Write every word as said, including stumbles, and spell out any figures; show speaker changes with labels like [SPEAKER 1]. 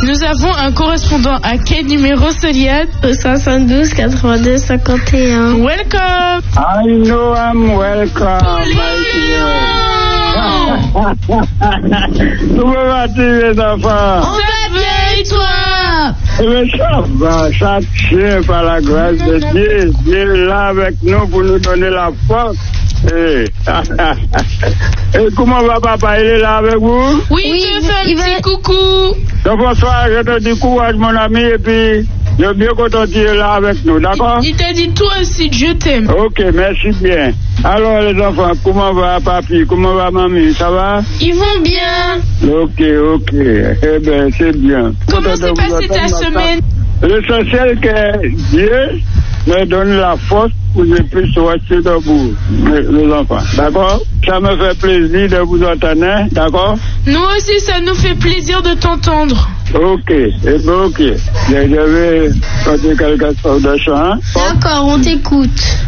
[SPEAKER 1] Nous avons un correspondant à quel numéro, Soliane?
[SPEAKER 2] Au soixante-douze quatre-vingt-deux cinquante et un.
[SPEAKER 1] Welcome.
[SPEAKER 3] I know I'm welcome. Comment vas-tu, les enfants?
[SPEAKER 1] On va bien, et toi?
[SPEAKER 3] Eh bien, ça va, ça tient par la grâce de Dieu. Dieu est là avec nous pour nous donner la force. Et, et comment va papa? Il est là avec vous?
[SPEAKER 1] Oui, oui, je te fais un petit va... coucou.
[SPEAKER 3] Donc, bonsoir, je te dis courage, mon ami, et puis je suis bien content que tu es là avec nous, d'accord?
[SPEAKER 1] Il, il t'a dit toi aussi, je t'aime.
[SPEAKER 3] Ok, merci bien. Alors, les enfants, comment va papi? Comment va mamie? Ça va?
[SPEAKER 1] Ils vont bien.
[SPEAKER 3] Ok, ok. Eh bien, c'est bien.
[SPEAKER 1] Comment s'est passée ta semaine?
[SPEAKER 3] L'essentiel que Dieu me donne la force pour que je puisse rester debout, les enfants. D'accord? Ça me fait plaisir de vous entendre, d'accord?
[SPEAKER 1] Nous aussi, ça nous fait plaisir de t'entendre.
[SPEAKER 3] Ok, eh bien, ok. Je vais chanter quelque chose de chant.
[SPEAKER 2] D'accord, on t'écoute.